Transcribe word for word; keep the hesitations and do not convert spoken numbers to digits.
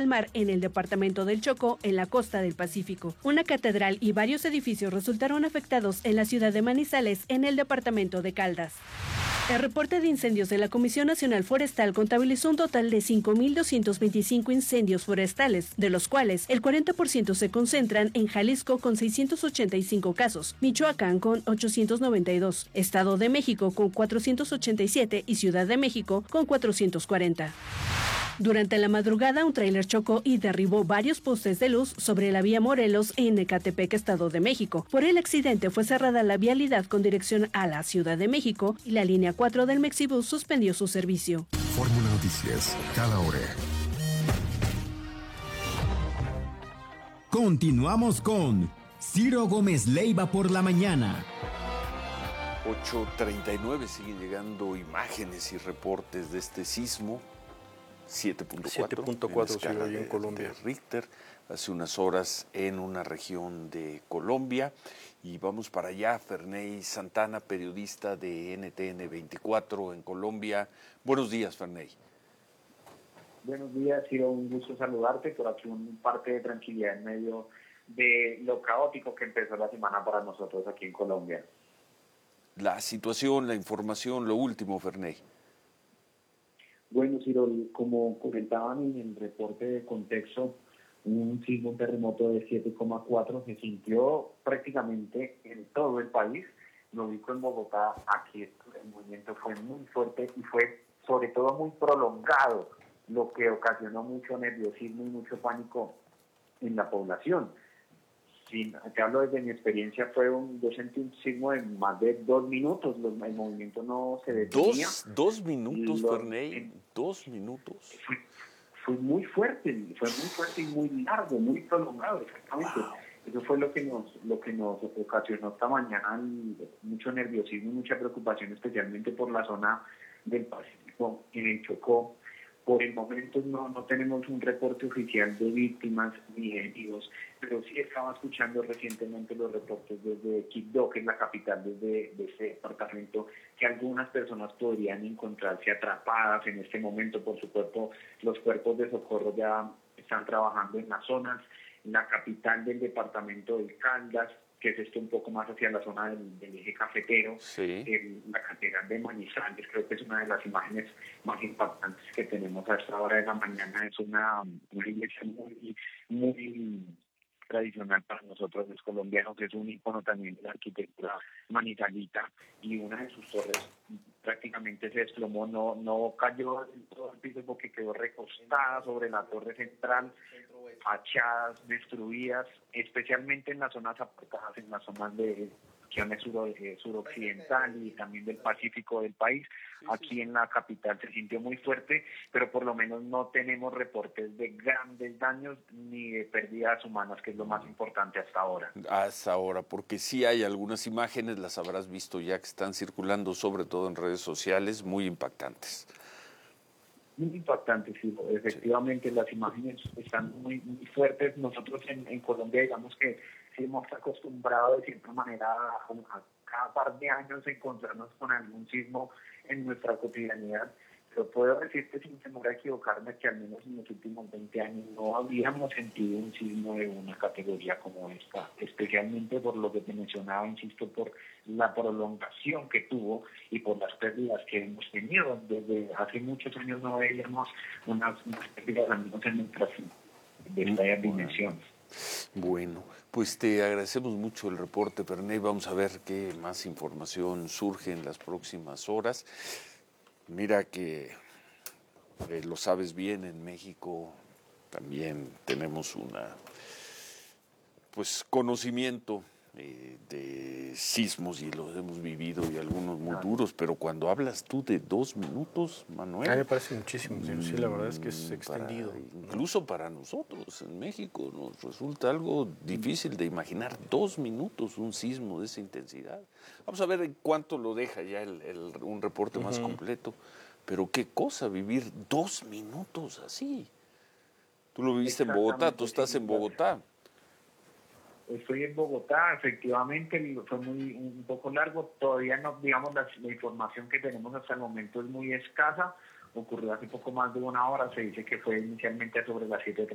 al mar en el departamento del Chocó, en la costa del Pacífico. Una catedral y varios edificios resultaron afectados en la ciudad de Manizales, en el departamento de Caldas. El reporte de incendios de la Comisión Nacional Forestal contabilizó un total de cinco mil doscientos veinticinco incendios forestales, de los cuales el cuarenta por ciento se concentran en Jalisco con seiscientos ochenta y cinco casos, Michoacán con ochocientos noventa y dos, Estado de México con cuatrocientos ochenta y siete y Ciudad de México con cuatrocientos cuarenta. Durante la madrugada, un tráiler chocó y derribó varios postes de luz sobre la vía Morelos en Ecatepec, Estado de México. Por el accidente fue cerrada la vialidad con dirección a la Ciudad de México y la línea cuatro del Mexibus suspendió su servicio. Fórmula Noticias, cada hora. Continuamos con Ciro Gómez Leiva por la mañana. ocho treinta y nueve, siguen llegando imágenes y reportes de este sismo. siete punto cuatro sí, hoy en Colombia. De Richter, hace unas horas en una región de Colombia. Y vamos para allá, Ferney Santana, periodista de N T N veinticuatro en Colombia. Buenos días, Ferney. Buenos días, Ciro, un gusto saludarte. Por aquí un parte de tranquilidad en medio de lo caótico que empezó la semana para nosotros aquí en Colombia. La situación, la información, lo último, Ferney. Bueno, Ciro, como comentaban en el reporte de contexto, un sismo, un terremoto de siete coma cuatro se sintió prácticamente en todo el país. Me ubico en Bogotá, aquí el movimiento fue muy fuerte y fue sobre todo muy prolongado, lo que ocasionó mucho nerviosismo y mucho pánico en la población. Sí, te hablo desde mi experiencia, fue un, yo sentí un sismo de más de dos minutos, los, el movimiento no se detenía. ¿Dos, dos minutos, Los, Ferney? en, ¿Dos minutos? Fue, fue muy fuerte, fue muy fuerte y muy largo, muy prolongado, exactamente. Wow. Eso fue lo que nos lo que nos ocasionó esta mañana, mucho nerviosismo y mucha preocupación, especialmente por la zona del Pacífico, en el Chocó. Por el momento no, no tenemos un reporte oficial de víctimas ni de heridos, pero sí estaba escuchando recientemente los reportes desde Quibdó, que es la capital desde de ese departamento, que algunas personas podrían encontrarse atrapadas en este momento por su cuerpo. Los cuerpos de socorro ya están trabajando en las zonas. La capital del departamento de Caldas, que es esto un poco más hacia la zona del, del eje cafetero, sí. el, la catedral de Manizales, creo que es una de las imágenes más impactantes que tenemos a esta hora de la mañana. Es una, una iglesia muy, muy tradicional para nosotros los colombianos, es un icono también de la arquitectura manizalita, y una de sus torres prácticamente se desplomó, no, no cayó en todo el piso porque quedó recostada sobre la torre central, fachadas destruidas, especialmente en las zonas apartadas, en las zonas de regiones sur, suroccidental y también del Pacífico del país. Aquí en la capital se sintió muy fuerte, pero por lo menos no tenemos reportes de grandes daños ni de pérdidas humanas, que es lo más importante hasta ahora. Hasta ahora, porque sí hay algunas imágenes, las habrás visto ya, que están circulando sobre todo en redes sociales, muy impactantes. Muy impactantes, sí. Efectivamente, sí. Las imágenes están muy, muy fuertes. Nosotros en, en Colombia, digamos que sí hemos acostumbrado de cierta manera a, a cada par de años encontrarnos con algún sismo en nuestra cotidianidad, pero puedo decirte sin temor a equivocarme que al menos en los últimos veinte años no habíamos sentido un sismo de una categoría como esta, especialmente por lo que te mencionaba, insisto, por la prolongación que tuvo y por las pérdidas que hemos tenido. Desde hace muchos años no veíamos unas, unas pérdidas al menos en nuestras de estas dimensiones. Bueno, pues te agradecemos mucho el reporte, Ferney. Vamos a ver qué más información surge en las próximas horas. Mira que eh, lo sabes bien, en México también tenemos una pues conocimiento eh, de sismos y los hemos vivido, y algunos muy duros, pero cuando hablas tú de dos minutos, Manuel... A mí me parece muchísimo, sí, sí, la verdad es que es extendido. Para, incluso para nosotros en México nos resulta algo difícil de imaginar dos minutos un sismo de esa intensidad. Vamos a ver en cuánto lo deja ya el, el, un reporte uh-huh. más completo, pero qué cosa vivir dos minutos así. Tú lo viviste en Bogotá, tú estás en Bogotá. Estoy en Bogotá, efectivamente, fue muy un poco largo, todavía no, digamos, la, la información que tenemos hasta el momento es muy escasa, ocurrió hace poco más de una hora, se dice que fue inicialmente sobre las siete